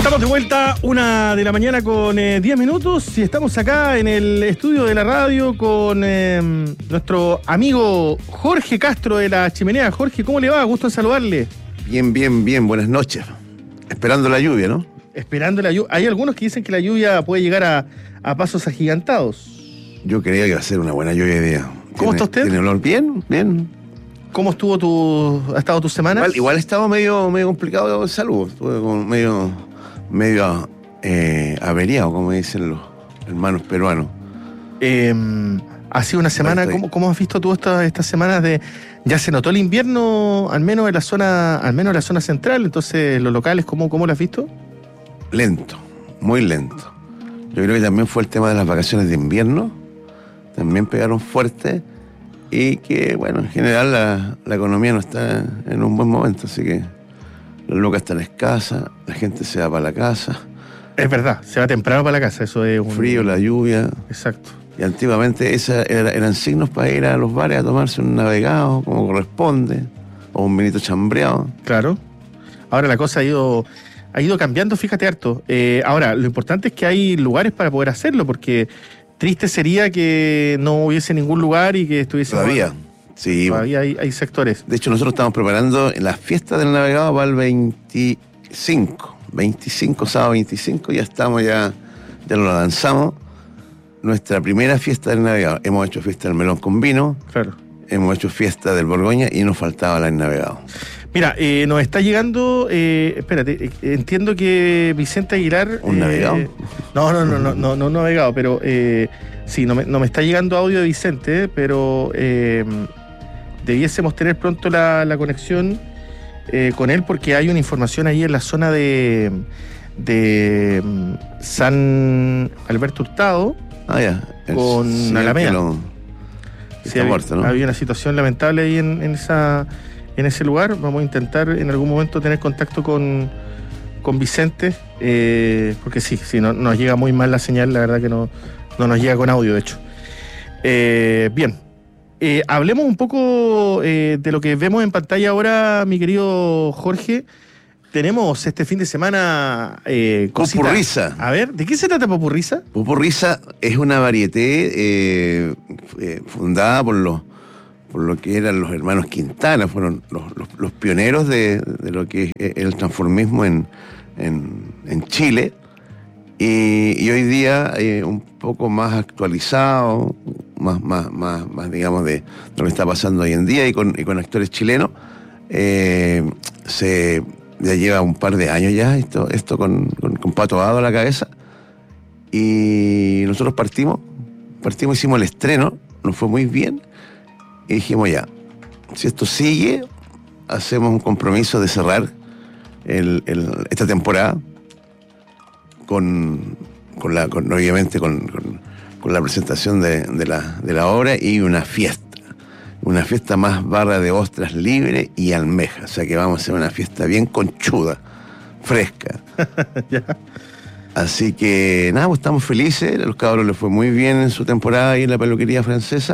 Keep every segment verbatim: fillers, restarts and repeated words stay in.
Estamos de vuelta, una de la mañana con eh, diez minutos y estamos acá en el estudio de la radio con eh, nuestro amigo Jorge Castro de La Chimenea. Jorge, ¿cómo le va? Gusto en saludarle. Bien, bien, bien, buenas noches. Esperando la lluvia, ¿no? Esperando la lluvia. Hay algunos que dicen que la lluvia puede llegar a, a pasos agigantados. Yo creía que iba a ser una buena lluvia de día. ¿Cómo ¿Tiene, está usted? ¿Tiene olor? Bien, bien. ¿Cómo estuvo tu, ha estado tu semana? Igual, igual estaba medio, medio complicado de salud. Estuve como medio, medio eh, averiado, como dicen los hermanos peruanos. Eh, ha sido una semana, Estoy... ¿cómo, ¿cómo has visto tú estas estas semanas de... Ya se notó el invierno, al menos en la zona, al menos en la zona central, entonces los locales, ¿cómo, cómo lo has visto? Lento, muy lento. Yo creo que también fue el tema de las vacaciones de invierno. También pegaron fuerte. Y que, bueno, en general la, la economía no está en un buen momento, así que las lucas están escasas, la gente se va para la casa. Es verdad, se va temprano para la casa, eso es un... Frío, la lluvia. Exacto. Y antiguamente esa era, eran signos para ir a los bares a tomarse un navegado, como corresponde, o un vinito chambreado. Claro. Ahora la cosa ha ido, ha ido cambiando, fíjate harto. Eh, ahora, lo importante es que hay lugares para poder hacerlo, porque... Triste sería que no hubiese ningún lugar y que estuviese... Todavía, sí. Todavía hay, hay sectores. De hecho, nosotros estamos preparando la fiesta del navegado para el veinticinco. veinticinco, sábado veinticinco, ya estamos, ya, ya lo lanzamos. Nuestra primera fiesta del navegado. Hemos hecho fiesta del melón con vino. Claro. Hemos hecho fiesta del Borgoña y nos faltaba la del navegado. Mira, eh, nos está llegando, eh, espérate, eh, entiendo que Vicente Aguilar... ¿Un eh, navegado? No, no, no, no, no, no navegado, pero eh, sí, no me, no me está llegando audio de Vicente, pero eh, debiésemos tener pronto la, la conexión eh, con él porque hay una información ahí en la zona de, de San Alberto Hurtado. Ah, ya. El con Alameda. Lo, sí, está había, muerto, ¿no? Había una situación lamentable ahí en, en esa... en ese lugar. Vamos a intentar en algún momento tener contacto con, con Vicente, eh, porque sí, sí, no, nos llega muy mal la señal, la verdad que no, no nos llega con audio, de hecho. Eh, bien, eh, hablemos un poco eh, de lo que vemos en pantalla ahora, mi querido Jorge. Tenemos este fin de semana eh, cositas. Popurriza. A ver, ¿de qué se trata Popurriza? Popurriza es una varieté eh, eh, fundada por los por lo que eran los hermanos Quintana, fueron los, los, los pioneros de, de lo que es el transformismo en, en, en Chile, y, y hoy día eh, un poco más actualizado, más, más, más, más digamos de lo que está pasando hoy en día, y con, y con actores chilenos. Eh, se ya lleva un par de años ya esto, esto con, con, con Pato Abado a la cabeza, y nosotros partimos, partimos, hicimos el estreno, nos fue muy bien. Y dijimos ya, si esto sigue, hacemos un compromiso de cerrar el, el, esta temporada con, con la, con, obviamente con, con, con la presentación de, de, la, de la obra y una fiesta. Una fiesta más barra de ostras libre y almeja. O sea que vamos a hacer una fiesta bien conchuda, fresca. Ya. Así que nada, pues estamos felices. A los cabros les fue muy bien en su temporada ahí en la peluquería francesa.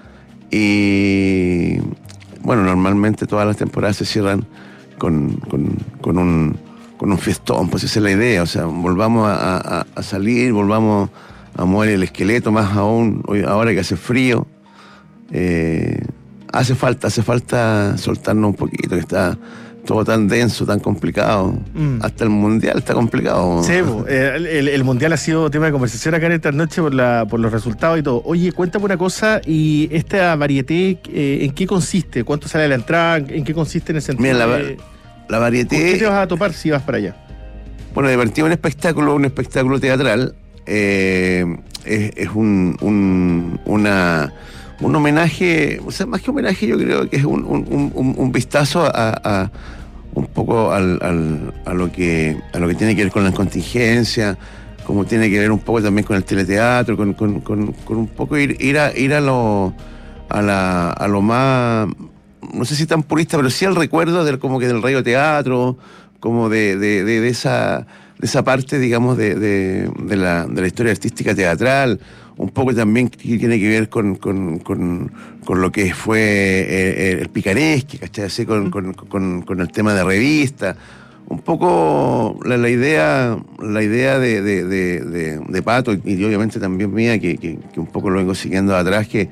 Y bueno, normalmente todas las temporadas se cierran con, con, con, un, con un fiestón, pues esa es la idea. O sea, volvamos a, a, a salir, volvamos a mover el esqueleto, más aún hoy, ahora que hace frío. Eh, hace falta, hace falta soltarnos un poquito, que está todo tan denso, tan complicado. Mm. Hasta el mundial está complicado. Sí, el, el, el mundial ha sido tema de conversación acá en esta noche por, la, por los resultados y todo. Oye, cuéntame una cosa, ¿y esta varieté eh, en qué consiste? ¿Cuánto sale la entrada? ¿En qué consiste en el sentido? Mira, la, de, la varieté... ¿Con qué te vas a topar si vas para allá? Bueno, divertimos un espectáculo, un espectáculo teatral. Eh, es, es un, un, una... un homenaje, o sea, más que homenaje, yo creo que es un, un, un, un vistazo a, a un poco al, al, a lo que a lo que tiene que ver con la contingencia, como tiene que ver un poco también con el teleteatro, con, con, con, con un poco ir, ir a ir a lo a la a lo más, no sé si tan purista, pero sí al recuerdo del como que del radioteatro, como de, de, de, de esa de esa parte, digamos, de, de, de la de la historia artística teatral. Un poco también que tiene que ver con, con, con, con lo que fue eh, el picaresque, ¿cachai? Así con, con, con, con el tema de revista, un poco la, la idea la idea de, de, de, de, de Pato y obviamente también mía, que, que, que un poco lo vengo siguiendo de atrás, que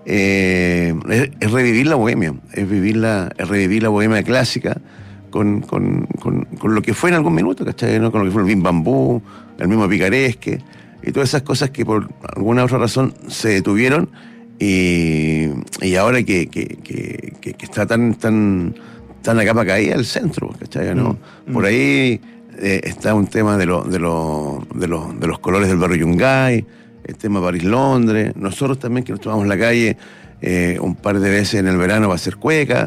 eh, es, es revivir la bohemia, es, vivir la, es revivir la bohemia clásica con, con, con, con lo que fue en algún minuto, ¿cachai? ¿No? Con lo que fue el Bim Bambú, el mismo Picaresque, y todas esas cosas que por alguna otra razón se detuvieron, y, y ahora que, que, que, que, que está tan... tan Está en la capa caída el centro, ¿cachai? ¿No? Mm, Por ahí eh, está un tema de, lo, de, lo, de, lo, de los colores del barrio Yungay, el tema París-Londres. Nosotros también, que nos tomamos la calle eh, un par de veces en el verano para hacer cueca.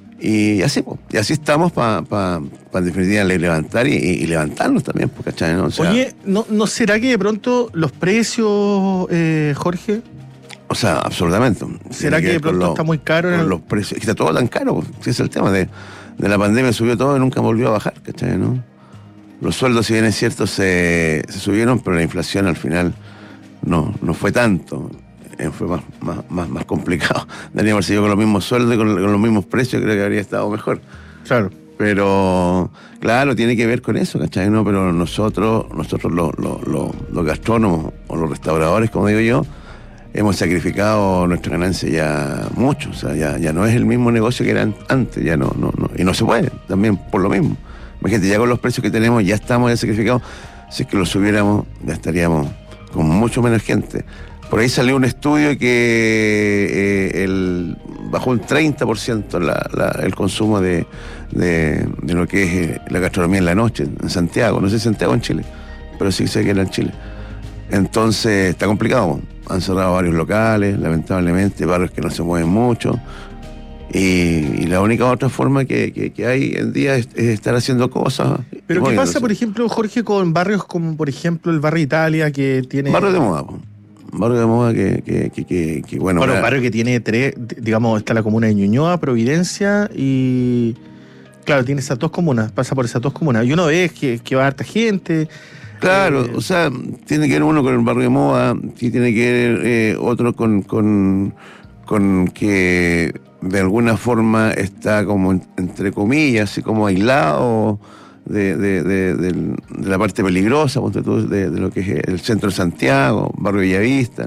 Y así, pues, y así estamos para pa, pa, en definitiva levantar y, y levantarnos también, ¿cachai? ¿No? O sea, Oye, ¿no, ¿no será que de pronto los precios, eh, Jorge? O sea, absolutamente. ¿Será que, que de pronto lo, está muy caro? En el... los precios. Es que está todo tan caro, ese es el tema. De, de la pandemia subió todo y nunca volvió a bajar, ¿cachai? ¿No? Los sueldos, si bien es cierto, se, se subieron, pero la inflación al final no, no fue tanto. Eh, fue más, más, más, más complicado. Daríamos haber seguido con los mismos sueldos y con, con los mismos precios, creo que habría estado mejor. Claro. Pero, claro, tiene que ver con eso, ¿cachai? ¿No? Pero nosotros, nosotros los, los, los, los gastrónomos o los restauradores, como digo yo, hemos sacrificado nuestra ganancia ya mucho, o sea, ya, ya no es el mismo negocio que era antes, ya no, no, no, y no se puede, también por lo mismo. Imagínate, ya con los precios que tenemos, ya estamos ya sacrificados, si es que los subiéramos, ya estaríamos con mucho menos gente. Por ahí salió un estudio que eh, el, bajó un treinta por ciento la, la, el consumo de, de, de lo que es eh, la gastronomía en la noche, en Santiago, no sé si Santiago en Chile, pero sí sé que era en Chile. Entonces está complicado. Han cerrado varios locales, lamentablemente, barrios que no se mueven mucho. Y, y la única otra forma que, que, que hay en día es, es estar haciendo cosas. Pero ¿qué pasa, por ejemplo, Jorge, con barrios como, por ejemplo, el barrio Italia, que tiene... Barrio de moda, po. Barrio de moda que, que, que, que, que bueno... Bueno, un barrio que tiene tres, digamos, está la comuna de Ñuñoa, Providencia y... Claro, tiene esas dos comunas, pasa por esas dos comunas. Y uno ve que, que va harta gente... Claro, o sea, tiene que ver uno con el barrio de moda, tiene que ver eh, otro con, con, con que de alguna forma está como entre comillas, así como aislado de, de, de, de, de la parte peligrosa, de, de lo que es el centro de Santiago, barrio Bellavista.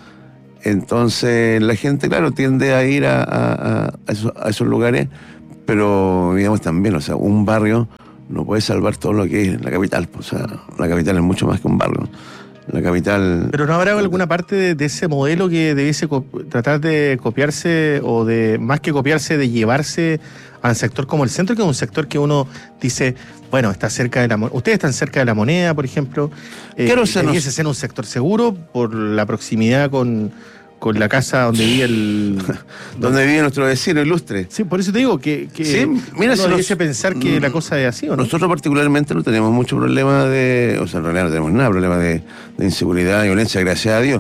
Entonces la gente, claro, tiende a ir a, a, a, esos, a esos lugares, pero digamos también, o sea, un barrio no puede salvar todo lo que es la capital. O sea, la capital es mucho más que un barrio. La capital... Pero ¿no habrá alguna parte de, de ese modelo que debiese tratar de copiarse, o de, más que copiarse, de llevarse al sector como el centro, que es un sector que uno dice, bueno, está cerca de la moneda? Ustedes están cerca de la Moneda, por ejemplo. Eh, claro, o sea, debiese no... ser un sector seguro por la proximidad con... con la casa donde vive el... donde vive nuestro vecino ilustre. Sí, por eso te digo que, que sí, mira, uno si debiese pensar que la cosa es así, ¿o no? Nosotros particularmente no tenemos mucho problema de... O sea, en realidad no tenemos nada, problema de, de inseguridad, de violencia, gracias a Dios.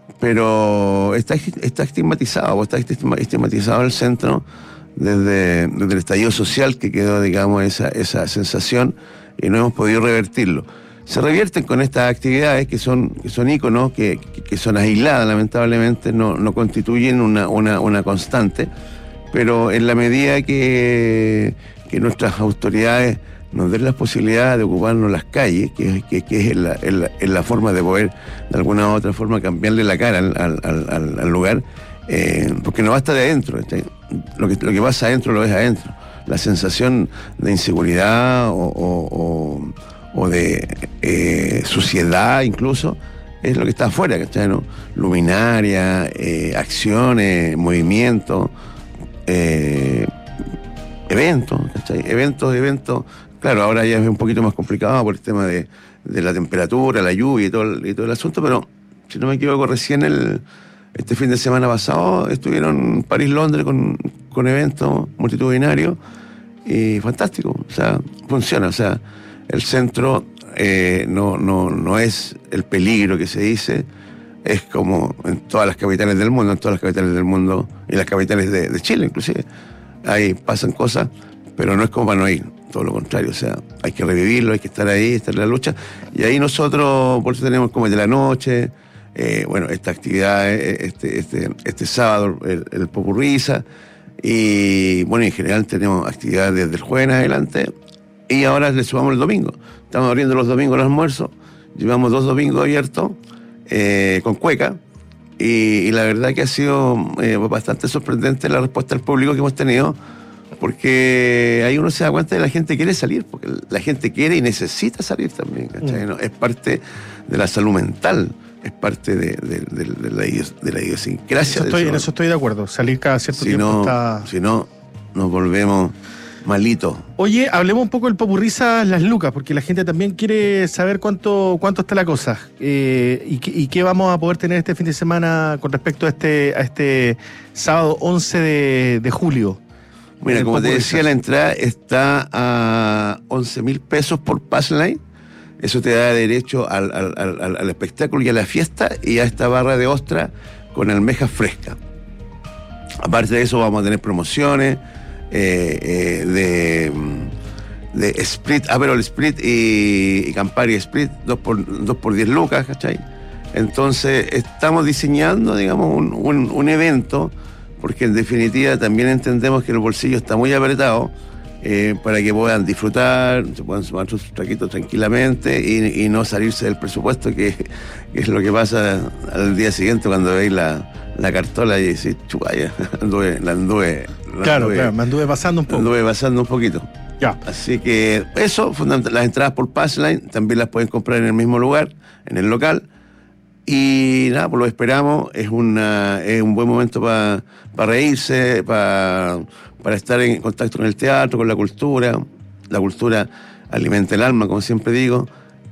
Pero está, está estigmatizado, o está estigmatizado el centro desde, desde el estallido social que quedó, digamos, esa, esa sensación, y no hemos podido revertirlo. Se revierten con estas actividades que son, que son íconos, que, que, que son aisladas, lamentablemente, no, no constituyen una, una, una constante, pero en la medida que, que nuestras autoridades nos den las posibilidades de ocuparnos las calles, que, que, que es la, en la, en la forma de poder, de alguna u otra forma, cambiarle la cara al, al, al, al lugar, eh, porque no basta de adentro, ¿sí? lo, que, lo que pasa adentro lo ves adentro. La sensación de inseguridad o... o, o o de eh, suciedad incluso, es lo que está afuera, ¿cachai? ¿No? Luminaria, eh, acciones, movimientos, eh, eventos, ¿cachai? Eventos, eventos, claro, ahora ya es un poquito más complicado por el tema de, de la temperatura, la lluvia y todo, el, y todo el asunto, pero si no me equivoco, recién el, este fin de semana pasado estuvieron París-Londres con, con eventos multitudinarios y fantástico, o sea, funciona, o sea, el centro eh, no, no, no es el peligro que se dice, es como en todas las capitales del mundo, en todas las capitales del mundo y las capitales de, de Chile inclusive. Ahí pasan cosas, pero no es como para no ir, todo lo contrario, o sea, hay que revivirlo, hay que estar ahí, estar en la lucha, y ahí nosotros, por eso tenemos como de la noche, eh, bueno, esta actividad, este, este, este sábado, el, el Popurriza, y bueno, en general tenemos actividades desde el jueves en adelante, y ahora le sumamos el domingo. Estamos abriendo los domingos al almuerzo, llevamos dos domingos abiertos eh, con cueca, y, y la verdad que ha sido eh, bastante sorprendente la respuesta del público que hemos tenido, porque ahí uno se da cuenta de que la gente quiere salir, porque la gente quiere y necesita salir también, ¿cachai? ¿No? Es parte de la salud mental, es parte de, de, de, de, la, de la idiosincrasia. Eso estoy, en eso estoy de acuerdo, salir cada cierto si tiempo no, está... Si no, nos volvemos malitos. Oye, hablemos un poco del Popurrizas Las Lucas, porque la gente también quiere saber cuánto cuánto está la cosa, eh, y, y qué vamos a poder tener este fin de semana con respecto a este, a este sábado once de julio. Mira, como te decía, la entrada está a once mil pesos por Passline. Eso te da derecho al, al, al, al espectáculo y a la fiesta, y a esta barra de ostra con almejas frescas. Aparte de eso, vamos a tener promociones eh, eh, de, de Split, Aperol Split y, y Campari Split, dos por diez lucas, ¿cachai? Entonces, estamos diseñando, digamos, un, un, un evento, porque en definitiva también entendemos que el bolsillo está muy apretado, eh, para que puedan disfrutar, se puedan sumar sus traquitos tranquilamente y, y no salirse del presupuesto, que, que es lo que pasa al día siguiente cuando veis la, la cartola y decís, chupaya, anduve, la anduve. La claro, anduve, claro, me anduve pasando un poco. Anduve pasando un poquito. Ya. Así que eso, las entradas por Passline también las pueden comprar en el mismo lugar, en el local. Y nada, pues lo esperamos, es, una, es un buen momento para pa reírse, para pa estar en contacto con el teatro, con la cultura. La cultura alimenta el alma, como siempre digo.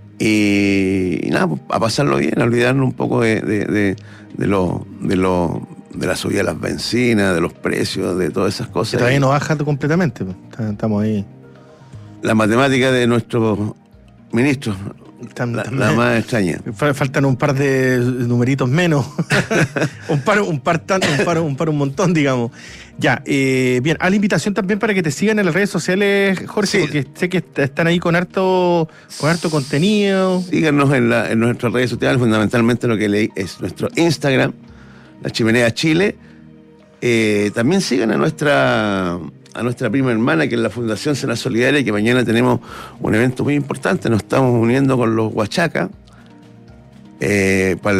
Y, y nada, pues, a pasarlo bien, a olvidarnos un poco de, de, de, de, lo, de, lo, de la subida de las bencinas, de los precios, de todas esas cosas. Que todavía no baja completamente, estamos ahí. La matemática de nuestros ministros. La, la más extraña. Faltan un par de numeritos menos. un par, un par, tan, un par, un par, un montón, digamos. Ya, eh, bien, a la invitación también para que te sigan en las redes sociales, Jorge, sí, porque sé que están ahí con harto, con harto contenido. Síganos en, la, en nuestras redes sociales, fundamentalmente lo que leí es nuestro Instagram, La Chimenea Chile. Eh, también sigan a nuestra a nuestra prima hermana, que es la Fundación Cena Solidaria, que mañana tenemos un evento muy importante. Nos estamos uniendo con los Huachacas eh, para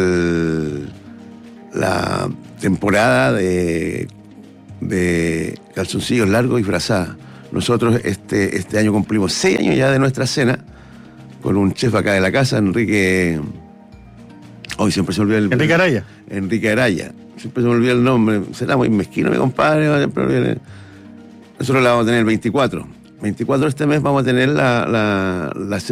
la temporada de, de calzoncillos largos y frazadas. Nosotros este, este año cumplimos seis años ya de nuestra cena, con un chef acá de la casa, Enrique... Hoy siempre se olvida el... Enrique Araya. Enrique Araya. Siempre se me olvida el nombre. Será muy mezquino, mi compadre. Nosotros la vamos a tener el veinticuatro. veinticuatro de este mes vamos a tener la, la, la